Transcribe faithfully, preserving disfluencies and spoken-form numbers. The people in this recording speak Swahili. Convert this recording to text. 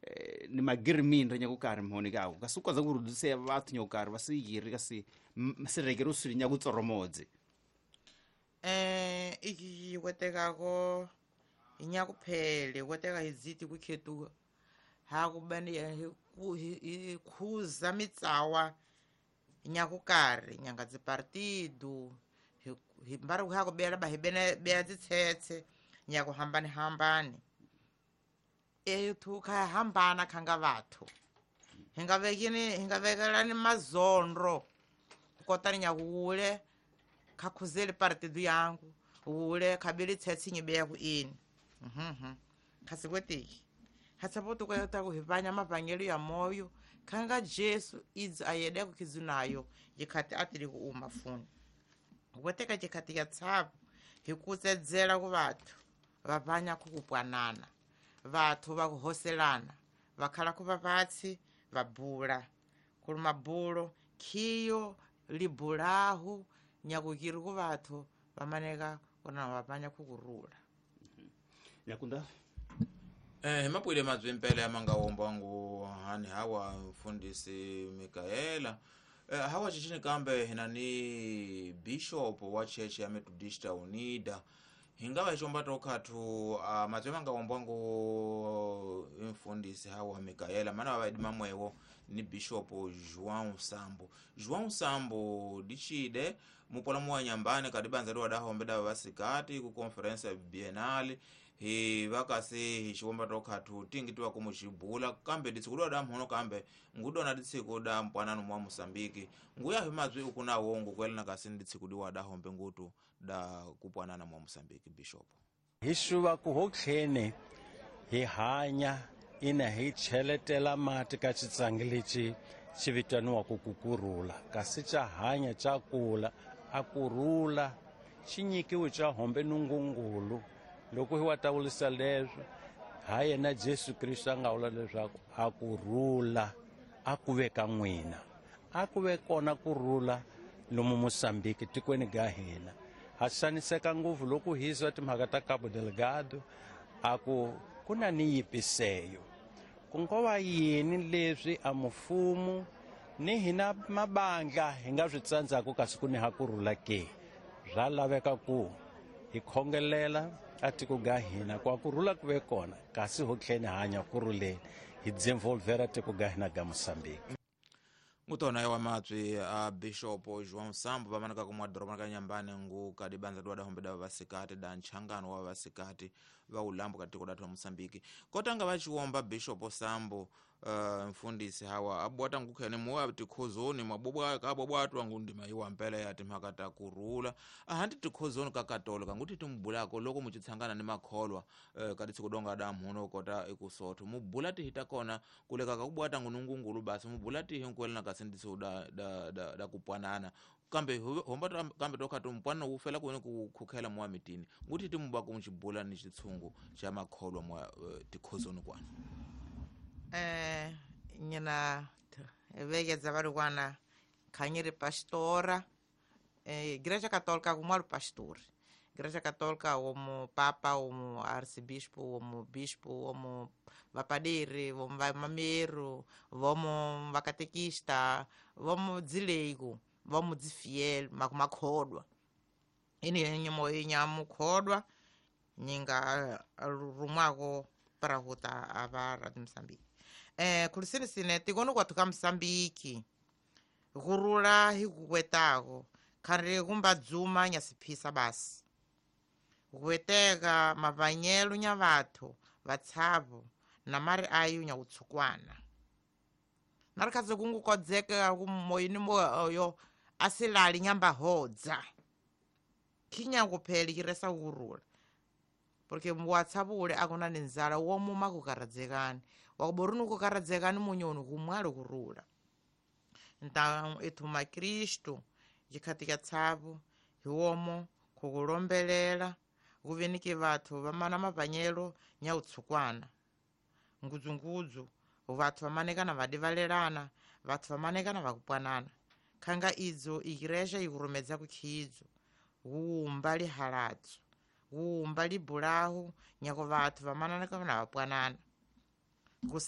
ni magirimindo nyakukari mhoni kawo kasuka za kurudise bathu nyakukari basiyiri kasi msirekero suri nyakutsoromoze eh iki kweteka ko inyakuphele kweteka iziti kukhetu ha kubani khuza mitsawa nyakukari nyanga dzi partido himbara ku ha ku bela ba hibene be dzitsetse nyaku hambani hambani e thu kha hambana khanga vathu hinga vekini hinga vekelani mazondo kotani nyakuule kakhuzeli partido yangu ule khabili tsetsi nyibeya ku ini mhm khasikwetiki hatsapoto kweta ku hivanya mavangelo ya moyo khanga Jesu idzi ayede ku kizunayo yikhati atili ku umafuni kweteka chikhati ya tsapo hikutsedzela ku vathu vavanya ku kupwanana vathu va kuhoselana vakhala ku vavatsi vabula kuli mabulo khiyo libulahu nyakukiri ku vathu vamaneka kuna vavanya ku kurula yakunda eh mapwile mazwi impela yamanga womba wangu hani hawa mfundisi Mikaela eh, hawa chichini kambe hinani bishop wa church ya Methodista Unida hingawa chomba tokatu uh, mazwi manga womba wangu mfundisi hawa Mikaela mana wabaidima mwewo ni bishop João Sambo João Sambo dichide mupola mwa nyambane kadibanza ro wadaho mbeda vasikati ku conference ya biennale hi vakasi hichomba tokatu tingi tuwa kumushibula kambe ditsikudwa da mhono kambe ngudo na ditsikuda mpwanano mwa Mosambiki nguya himazwi ukuna wongo kwelina kasi ditsikudwa da hombe ngutu da kupwanana mwa Mosambiki bishop hishuva ku hokhlene hi hanya ina hi cheletela mati ka chitsangilichi chivitaniwa ku kukurula kasi cha hanya cha kula akurula chinyikiwe cha hombe nungungulu loko hi watawulisa leswi haye na Jesu Kristo anga vula leswaku akurula akuveka n'wina akuve kona kurula lomu Mosambiki tikweni ga hina ha xaniseka ngopfu loko hiswa timhaka ta Cabo Delgado aku kuna ni yipiseyo ku ngova yini leswi a mufumu ni hina mabandla hi nga swi tsandzaka kasi ku ni ha kurula ke bya laveka ku hi khongelela atiko ga hina kwa kurula kuve kona kasi hokhleni hanya kuruleni hi desenvolvera tiko ga hina ga Mosambiki ngutona yawa mazwi a bishop João Sambo vamanaka kumwa dorobana ka nyambane ngu kadibanza dwada hombeda vasikati da nchangano wa vasikati va ulambo katiko datu wa Mosambiki kotanga vachiwomba bishop Sambo uh, mfundisi hawa abwata ngukhene muwa tikhozoni mabobwa kabobwa atu ngundi maiwa mpele ya timhakata kurula ahandi tikhozoni ka katolika nguti timbulako loko muchitsangana ni makholwa uh, kaditsi kudonga da mhono kota ikusotho mubulati hitakona kuleka kakubwata ngunungungulu basi mubulati hinkwelina kasinditsi da da da, da kupwanana kambe homba kambe tokatu mpwana ufela kune kukhela mwa mitini nguti timuba kumchibula ni chitsungu cha makholwa mwa uh, tikhozoni kwana eh nyina vegedza vari kwana khanyiri pastora eh igreja católica kumwari pastor igreja católica omo papa omo arcebispo omo bispo omo vapadiri omo vamamero vomo vakatekista vomo dzileiku vomo dzifiel makumakhodwa ini nyimo inyamu khodwa nyinga rumwako para huta avara Msambiki eh kulisini sine tikono kwa tuka Msambiki gurula hikukwetako khari kumba dzuma nyasiphisa basi kuweteka mavanyelo nya vathu vatsavo na mari ayu nya utsukwana narikhaze kungukodzeka kumoyini moyo asilali nyamba hodza khinya kupheli kiresa gurula porque mwatsabule akuna ninzala womuma kukaradzekani wakuborunu kukaradzekani munyoni kumwalo kurula nta etuma Kristo jikhati ya tsavo hiwomo kukulombelela kuvenike vathu vamana mavanyelo nya utsukwana nguzunguzu vathu vamanekana vadivalelana vathu vamanekana vakupwanana khanga idzo igreja ikurumedza kukhidzo uumba lihaladzo uumba libulahu nyako vathu vamanana kana vapwanana